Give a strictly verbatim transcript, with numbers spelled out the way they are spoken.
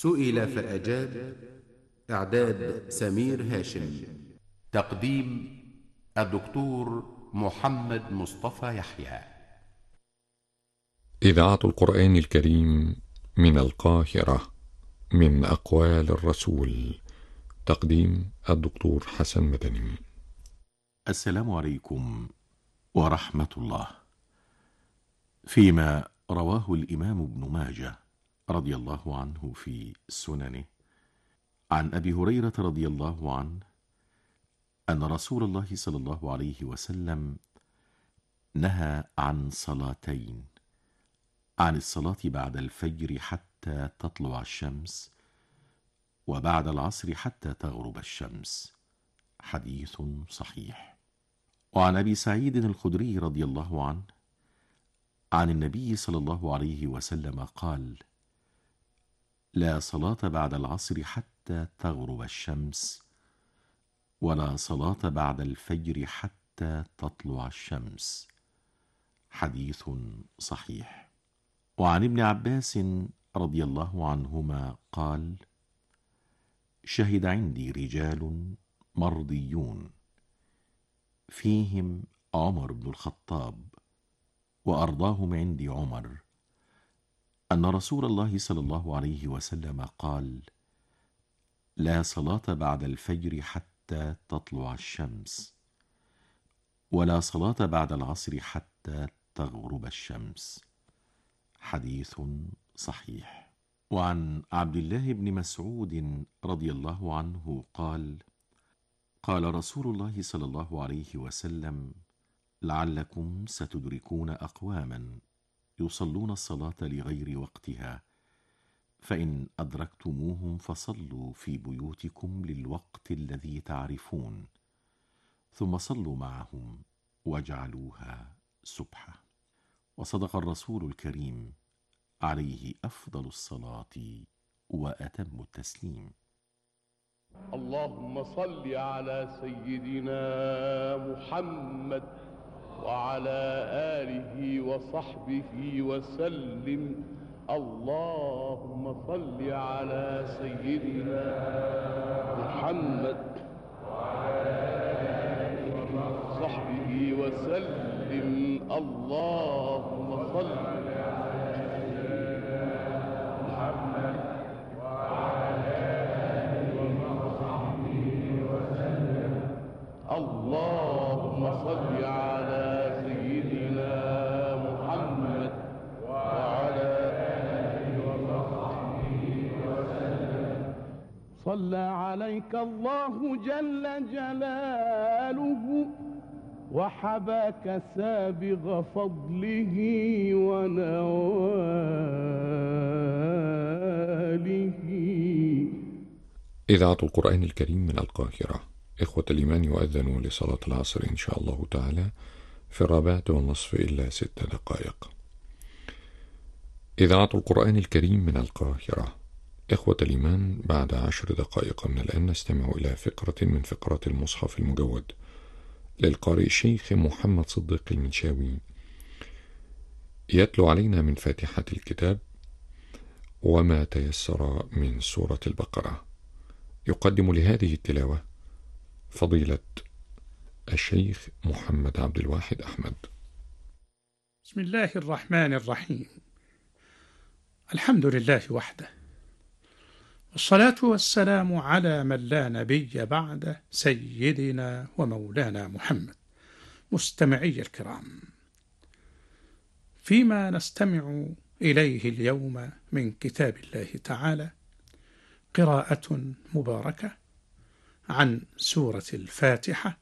سئل فأجاب. إعداد سمير هاشم. تقديم الدكتور محمد مصطفى يحيى. إذاعة القرآن الكريم من القاهرة، من أقوال الرسول. تقديم الدكتور حسن مدني. السلام عليكم ورحمة الله. فيما رواه الإمام ابن ماجه رضي الله عنه في سننه عن أبي هريرة رضي الله عنه أن رسول الله صلى الله عليه وسلم نهى عن صلاتين: عن الصلاة بعد الفجر حتى تطلع الشمس، وبعد العصر حتى تغرب الشمس. حديث صحيح. وعن أبي سعيد الخدري رضي الله عنه عن النبي صلى الله عليه وسلم قال: لا صلاة بعد العصر حتى تغرب الشمس، ولا صلاة بعد الفجر حتى تطلع الشمس. حديث صحيح. وعن ابن عباس رضي الله عنهما قال: شهد عندي رجال مرضيون، فيهم عمر بن الخطاب، وأرضاهم عندي عمر، أن رسول الله صلى الله عليه وسلم قال: لا صلاة بعد الفجر حتى تطلع الشمس، ولا صلاة بعد العصر حتى تغرب الشمس. حديث صحيح. وعن عبد الله بن مسعود رضي الله عنه قال: قال رسول الله صلى الله عليه وسلم: لعلكم ستدركون أقواما يصلون الصلاة لغير وقتها، فإن أدركتموهم فصلوا في بيوتكم للوقت الذي تعرفون، ثم صلوا معهم واجعلوها سبحة. وصدق الرسول الكريم عليه أفضل الصلاة وأتم التسليم. اللهم صل على سيدنا محمد وعلى آله وصحبه وسلم. اللهم صل على سيدنا محمد وعلى آله وصحبه وسلم. اللهم صل على سيدنا محمد وعلى آله وصحبه وسلم. اللهم صل على سيدنا محمد وعلى آله وصحبه وسلم. صلى عليك الله جل جلاله، وحباك سابغ فضله ونواله. إذاعة القرآن الكريم من القاهرة. إخوة الإيمان، يؤذن لصلاة العصر إن شاء الله تعالى في الرابعة والنصف إلا ست دقائق. إذاعة القرآن الكريم من القاهرة. إخوة الإيمان، بعد عشر دقائق من الآن نستمع إلى فقرة من فقرات المصحف المجود للقارئ الشيخ محمد صديق المنشاوي، يتلو علينا من فاتحة الكتاب وما تيسر من سورة البقرة. يقدم لهذه التلاوة فضيلة الشيخ محمد عبد الواحد أحمد. بسم الله الرحمن الرحيم. الحمد لله وحده، والصلاة والسلام على من لا نبي بعده، سيدنا ومولانا محمد. مستمعي الكرام، فيما نستمع إليه اليوم من كتاب الله تعالى قراءة مباركة عن سورة الفاتحة،